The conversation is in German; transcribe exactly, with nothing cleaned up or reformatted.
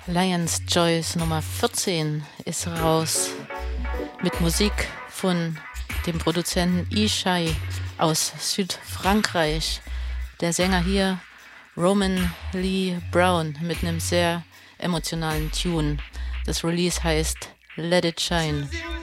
Lions Choice Nummer vierzehn ist raus mit Musik von dem Produzenten Ishai aus Südfrankreich. Der Sänger hier Roman Lee Brown mit einem sehr emotionalen Tune. Das Release heißt Let It Shine.